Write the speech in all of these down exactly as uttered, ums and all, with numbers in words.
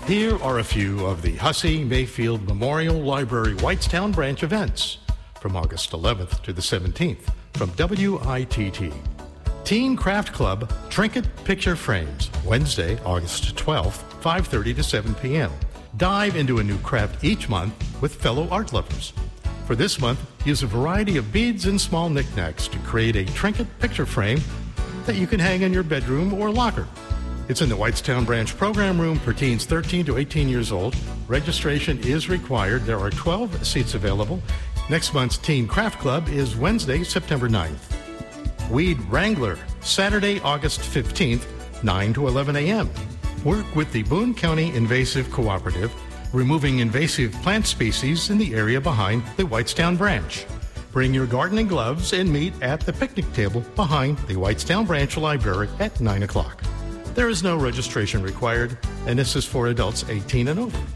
Here are a few of the Hussey Mayfield Memorial Library Whitestown Branch events from August eleventh to the seventeenth from W I T T. Teen Craft Club Trinket Picture Frames, Wednesday, August twelfth, five thirty to seven p.m. Dive into a new craft each month with fellow art lovers. For this month, use a variety of beads and small knickknacks to create a trinket picture frame that you can hang in your bedroom or locker. It's in the Whitestown Branch Program Room for teens thirteen to eighteen years old. Registration is required. There are twelve seats available. Next month's Teen Craft Club is Wednesday, September ninth. Weed Wrangler, Saturday, August fifteenth, nine to eleven a.m. Work with the Boone County Invasive Cooperative, removing invasive plant species in the area behind the Whitestown Branch. Bring your gardening gloves and meet at the picnic table behind the Whitestown Branch Library at nine o'clock. There is no registration required, and this is for adults eighteen and over.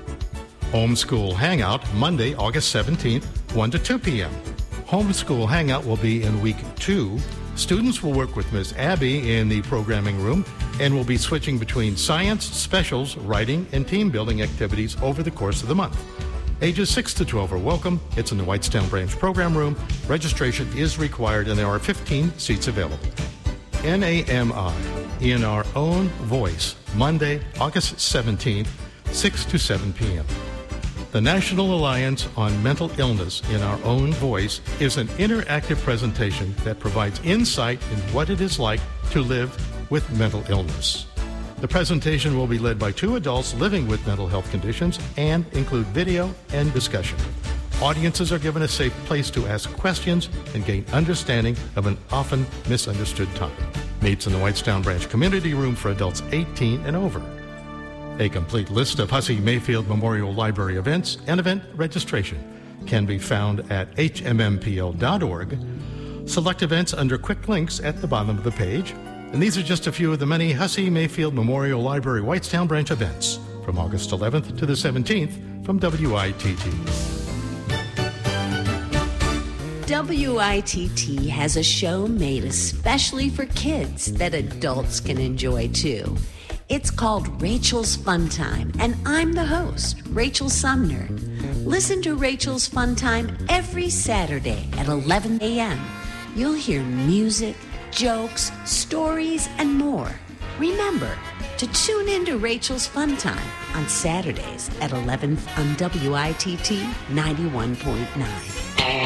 Homeschool Hangout, Monday, August seventeenth, one to two p.m. Homeschool Hangout will be in week two. Students will work with Miz Abby in the programming room and will be switching between science, specials, writing, and team building activities over the course of the month. Ages six to twelve are welcome. It's in the Whitestown Branch Program Room. Registration is required, and there are fifteen seats available. N A M I, in our own voice, Monday, August seventeenth, six to seven p.m. The National Alliance on Mental Illness in Our Own Voice is an interactive presentation that provides insight in what it is like to live with mental illness. The presentation will be led by two adults living with mental health conditions and include video and discussion. Audiences are given a safe place to ask questions and gain understanding of an often misunderstood topic. Meets in the Whitestown Branch Community Room for adults eighteen and over. A complete list of Hussey Mayfield Memorial Library events and event registration can be found at H M M P L dot org. Select events under quick links at the bottom of the page. And these are just a few of the many Hussey Mayfield Memorial Library Whitestown Branch events from August eleventh to the seventeenth from W I T T. W I T T has a show made especially for kids that adults can enjoy too. It's called Rachel's Fun Time, and I'm the host, Rachel Sumner. Listen to Rachel's Fun Time every Saturday at eleven a.m. You'll hear music, jokes, stories, and more. Remember to tune in to Rachel's Fun Time on Saturdays at eleven on W I T T ninety-one point nine.